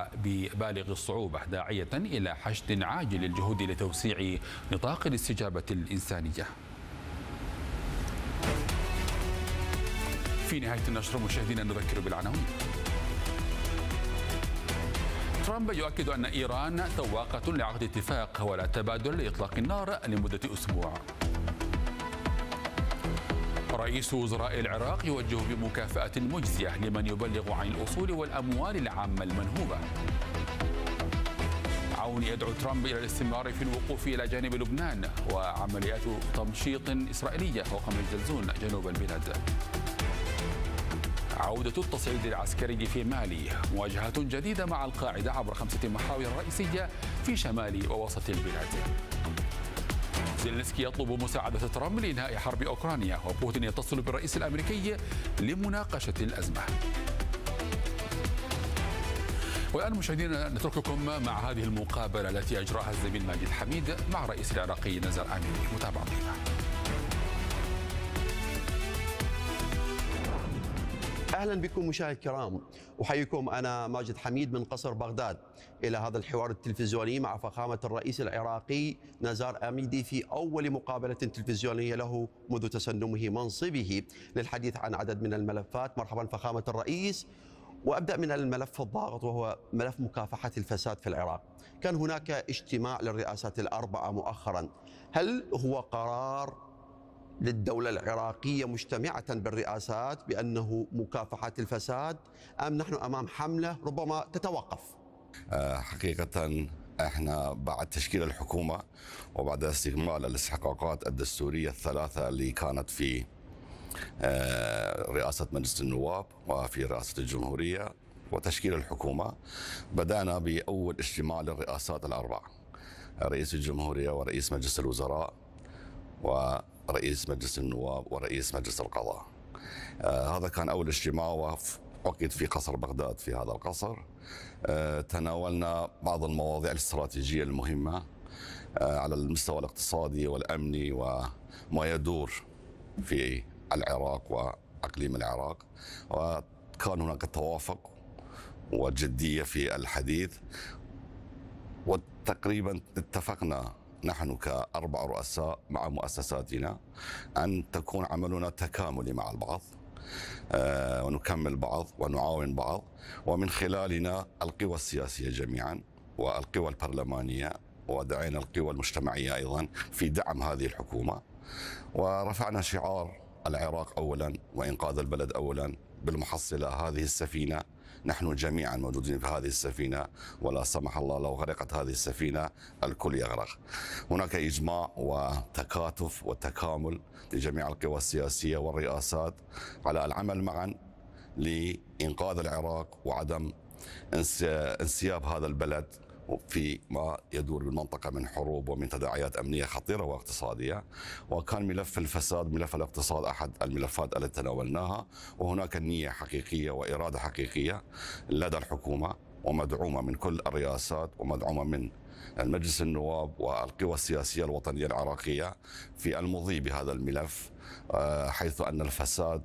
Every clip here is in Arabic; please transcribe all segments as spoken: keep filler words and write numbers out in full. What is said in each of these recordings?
ببالغ الصعوبة، داعية إلى حشد عاجل للجهود لتوسيع نطاق الاستجابة الإنسانية. في نهاية النشر مشاهدينا نذكر بالعناوين. ترامب يؤكد أن إيران سواقة لعقد اتفاق ولا تبادل لإطلاق النار لمدة أسبوع. رئيس وزراء العراق يوجه بمكافأة مجزية لمن يبلغ عن الأصول والأموال العامة المنهوبة. عون يدعو ترامب إلى الاستمرار في الوقوف إلى جانب لبنان، وعمليات تمشيط إسرائيلية فوق الجلزون جنوب البلاد. عودة التصعيد العسكري في مالي، مواجهات جديدة مع القاعدة عبر خمسة محاور رئيسية في شمال ووسط البلاد. زيلينسكي يطلب مساعدة ترامب لإنهاء حرب أوكرانيا، وبوتين يتصل بالرئيس الأمريكي لمناقشة الأزمة. والآن مشاهدينا نترككم مع هذه المقابلة التي أجراها الزميل ماجد حميد مع الرئيس العراقي نزار أميني. متابعة طيبة. أهلا بكم مشاهد الكرام، أحييكم أنا ماجد حميد من قصر بغداد إلى هذا الحوار التلفزيوني مع فخامة الرئيس العراقي نزار أميدي في أول مقابلة تلفزيونية له منذ تسنمه منصبه للحديث عن عدد من الملفات. مرحبا فخامة الرئيس، وأبدأ من الملف الضاغط وهو ملف مكافحة الفساد في العراق. كان هناك اجتماع للرئاسات الأربعة مؤخرا، هل هو قرار للدولة العراقية مجتمعة بالرئاسات بأنه مكافحة الفساد، أم نحن أمام حملة ربما تتوقف؟ حقيقة احنا بعد تشكيل الحكومة وبعد استكمال الاستحقاقات الدستورية الثلاثة اللي كانت في رئاسة مجلس النواب وفي رئاسة الجمهورية وتشكيل الحكومة، بدأنا بأول اجتماع للرئاسات الأربع، رئيس الجمهورية ورئيس مجلس الوزراء ورئيس مجلس النواب ورئيس مجلس القضاء. آه هذا كان أول اجتماع وعقد في قصر بغداد. في هذا القصر آه تناولنا بعض المواضيع الاستراتيجية المهمة آه على المستوى الاقتصادي والأمني وما يدور في العراق وأقليم العراق، وكان هناك توافق وجدية في الحديث، وتقريبا اتفقنا نحن كأربع رؤساء مع مؤسساتنا أن تكون عملنا تكاملي مع البعض، آه ونكمل بعض ونعاون بعض، ومن خلالنا القوى السياسية جميعا والقوى البرلمانية، ودعينا القوى المجتمعية أيضا في دعم هذه الحكومة، ورفعنا شعار العراق أولا وإنقاذ البلد أولا. بالمحصلة هذه السفينة نحن جميعا موجودين في هذه السفينة، ولا سمح الله لو غرقت هذه السفينة الكل يغرق. هناك إجماع وتكاتف وتكامل لجميع القوى السياسية والرئاسات على العمل معا لإنقاذ العراق وعدم انسياب هذا البلد في ما يدور بالمنطقة من حروب ومن تداعيات أمنية خطيرة واقتصادية. وكان ملف الفساد، ملف الاقتصاد أحد الملفات التي تناولناها، وهناك نية حقيقية وإرادة حقيقية لدى الحكومة ومدعومة من كل الرئاسات ومدعومة من المجلس النواب والقوى السياسية الوطنية العراقية في المضي بهذا الملف، حيث أن الفساد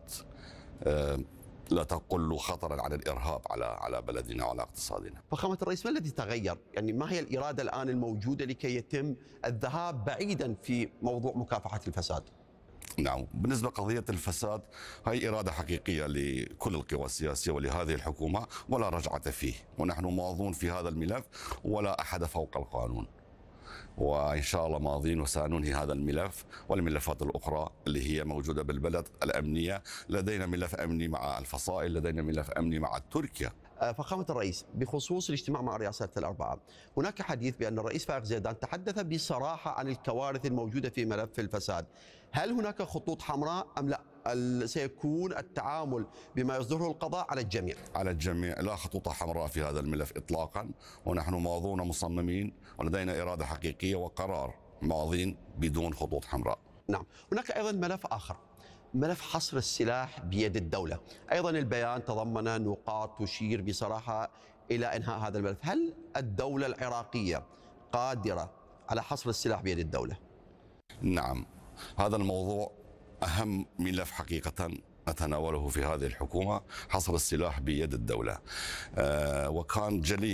لا تقل خطرا على الإرهاب على على بلدنا وعلى اقتصادنا. فخامة الرئيس، ما الذي تغير؟ يعني ما هي الإرادة الآن الموجودة لكي يتم الذهاب بعيدا في موضوع مكافحة الفساد؟ نعم، بالنسبة لقضية الفساد هي إرادة حقيقية لكل القوى السياسية ولهذه الحكومة، ولا رجعة فيه، ونحن ماضون في هذا الملف ولا أحد فوق القانون، وإن شاء الله ماضين وسننهي هذا الملف والملفات الأخرى اللي هي موجودة بالبلد الأمنية. لدينا ملف أمني مع الفصائل، لدينا ملف أمني مع تركيا. فخامة الرئيس، بخصوص الاجتماع مع الرئاسات الأربعة، هناك حديث بأن الرئيس فائق زيدان تحدث بصراحة عن الكوارث الموجودة في ملف الفساد. هل هناك خطوط حمراء أم لا سيكون التعامل بما يصدره القضاء على الجميع؟ على الجميع، لا خطوط حمراء في هذا الملف إطلاقا، ونحن ماضون مصممين ولدينا إرادة حقيقية وقرار ماضين بدون خطوط حمراء. نعم، هناك أيضا ملف آخر، ملف حصر السلاح بيد الدولة. أيضا البيان تضمن نقاط تشير بصراحة إلى إنهاء هذا الملف. هل الدولة العراقية قادرة على حصر السلاح بيد الدولة؟ نعم، هذا الموضوع أهم ملف حقيقة نتناوله في هذه الحكومة، حصر السلاح بيد الدولة. آه وكان جلي